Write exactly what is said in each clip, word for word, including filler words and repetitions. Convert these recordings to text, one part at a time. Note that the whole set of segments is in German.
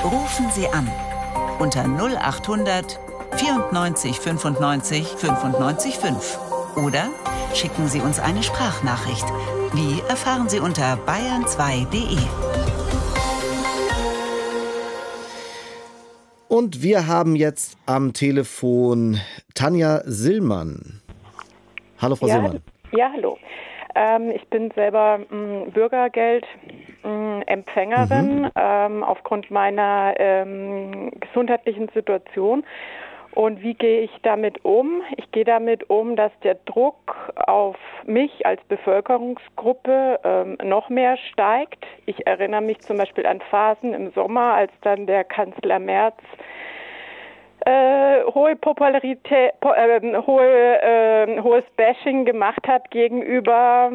Rufen Sie an unter null acht hundert vierundneunzig fünfundneunzig fünfundneunzig fünf oder schicken Sie uns eine Sprachnachricht. Wie erfahren Sie unter bayern zwei punkt de. Und wir haben jetzt am Telefon Tanja Sillmann. Hallo, Frau ja, Sillmann. Ja, hallo. Ähm, ich bin selber ähm, Bürgergeldempfängerin ähm, mhm. ähm, aufgrund meiner ähm, gesundheitlichen Situation. Und wie gehe ich damit um? Ich gehe damit um, dass der Druck auf mich als Bevölkerungsgruppe ähm, noch mehr steigt. Ich erinnere mich zum Beispiel an Phasen im Sommer, als dann der Kanzler Merz Äh, hohe Popularität, po, äh, hohe, äh, hohes Bashing gemacht hat gegenüber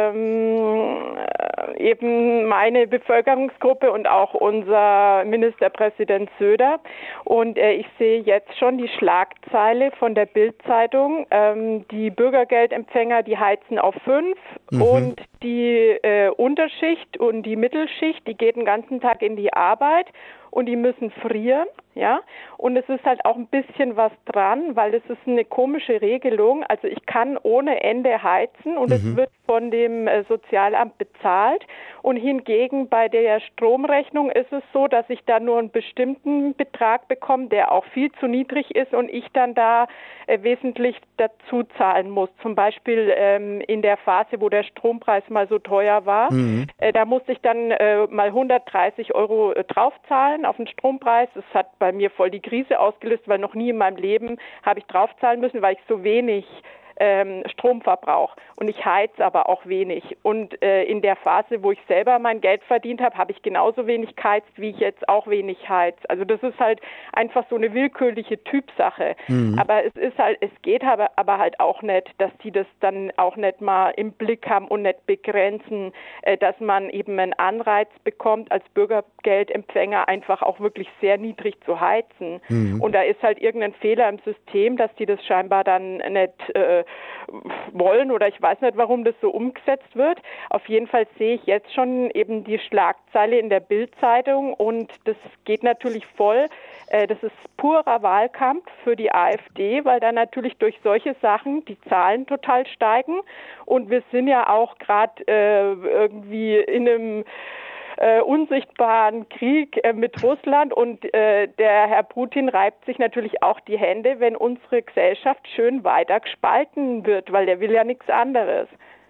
ähm, eben meine Bevölkerungsgruppe und auch unser Ministerpräsident Söder. Und äh, ich sehe jetzt schon die Schlagzeile von der Bild-Zeitung. Ähm, die Bürgergeldempfänger, die heizen auf fünf mhm. und die äh, Unterschicht und die Mittelschicht, die geht den ganzen Tag in die Arbeit. Und die müssen frieren, ja. Und es ist halt auch ein bisschen was dran, weil es ist eine komische Regelung. Also ich kann ohne Ende heizen und mhm. es wird von dem Sozialamt bezahlt. Und hingegen bei der Stromrechnung ist es so, dass ich da nur einen bestimmten Betrag bekomme, der auch viel zu niedrig ist und ich dann da äh, wesentlich dazu zahlen muss. Zum Beispiel ähm, in der Phase, wo der Strompreis mal so teuer war, mhm. äh, da musste ich dann äh, mal hundertdreißig Euro äh, draufzahlen auf den Strompreis. Das hat bei mir voll die Krise ausgelöst, weil noch nie in meinem Leben habe ich draufzahlen müssen, weil ich so wenig ähm, Strom verbrauche. Und ich heize aber auch wenig. Und äh, in der Phase, wo ich selber mein Geld verdient habe, habe ich genauso wenig geheizt, wie ich jetzt auch wenig heiz. Also das ist halt einfach so eine willkürliche Typsache. Mhm. Aber es ist halt, es geht aber, aber halt auch nicht, dass die das dann auch nicht mal im Blick haben und nicht begrenzen, äh, dass man eben einen Anreiz bekommt, als Bürgergeldempfänger einfach auch wirklich sehr niedrig zu heizen. Mhm. Und da ist halt irgendein Fehler im System, dass die das scheinbar dann nicht äh, wollen oder ich weiß nicht, warum das so umgesetzt wird. Auf jeden Fall sehe ich jetzt schon eben die Schlagzeile in der Bild-Zeitung und das geht natürlich voll. Äh, das ist purer Wahlkampf für die AfD, weil da natürlich durch solche Sachen die Zahlen total steigen und wir sind ja auch gerade äh, irgendwie in einem Äh, unsichtbaren Krieg äh, mit Russland und äh, der Herr Putin reibt sich natürlich auch die Hände, wenn unsere Gesellschaft schön weiter gespalten wird, weil der will ja nichts anderes.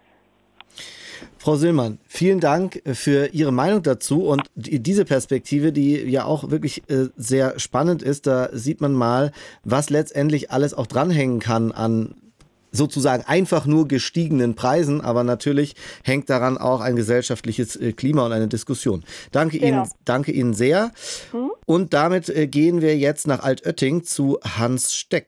Frau Sillmann, vielen Dank für Ihre Meinung dazu und diese Perspektive, die ja auch wirklich äh, sehr spannend ist, da sieht man mal, was letztendlich alles auch dranhängen kann an sozusagen einfach nur gestiegenen Preisen, aber natürlich hängt daran auch ein gesellschaftliches Klima und eine Diskussion. Danke genau. Ihnen, danke Ihnen sehr. Hm? Und damit äh, gehen wir jetzt nach Altötting zu Hans Steck.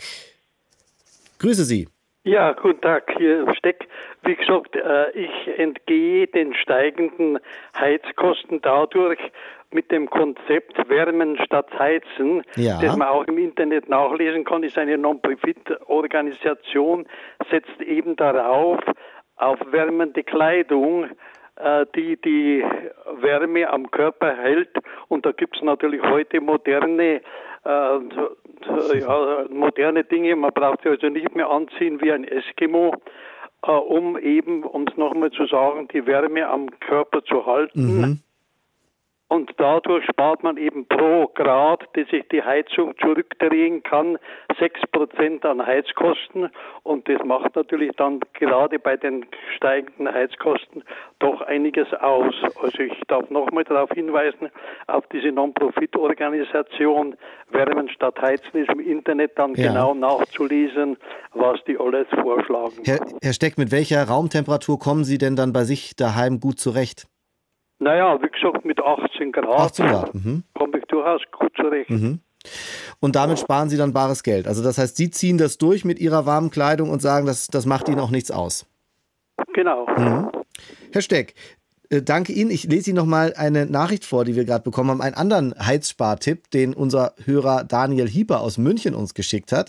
Grüße Sie. Ja, guten Tag, hier Steck. Wie gesagt, äh, ich entgehe den steigenden Heizkosten dadurch, mit dem Konzept Wärmen statt Heizen, ja. das man auch im Internet nachlesen kann, ist eine Non-Profit-Organisation, setzt eben darauf, auf wärmende Kleidung, äh, die die Wärme am Körper hält. Und da gibt es natürlich heute moderne, äh, ja, moderne Dinge. Man braucht sie also nicht mehr anziehen wie ein Eskimo, äh, um eben, um es nochmal zu sagen, die Wärme am Körper zu halten. Mhm. Und dadurch spart man eben pro Grad, dass sich die Heizung zurückdrehen kann, sechs Prozent an Heizkosten. Und das macht natürlich dann gerade bei den steigenden Heizkosten doch einiges aus. Also ich darf nochmal darauf hinweisen, auf diese Non-Profit-Organisation Wärmen statt Heizen ist im Internet dann ja. genau nachzulesen, was die alles vorschlagen. Herr, Herr Steck, mit welcher Raumtemperatur kommen Sie denn dann bei sich daheim gut zurecht? Naja, wie gesagt, mit achtzehn Grad, achtzehn Grad. Mhm. komme ich durchaus gut zurecht. Mhm. Und damit sparen Sie dann bares Geld. Also das heißt, Sie ziehen das durch mit Ihrer warmen Kleidung und sagen, das, das macht Ihnen auch nichts aus. Genau. Mhm. Herr Steck, äh, danke Ihnen. Ich lese Ihnen noch mal eine Nachricht vor, die wir gerade bekommen haben. Einen anderen Heizspartipp, den unser Hörer Daniel Hieper aus München uns geschickt hat.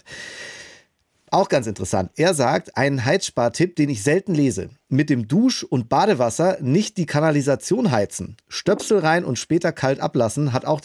Auch ganz interessant. Er sagt, einen Heizspartipp, den ich selten lese. Mit dem Dusch- und Badewasser nicht die Kanalisation heizen. Stöpsel rein und später kalt ablassen, hat auch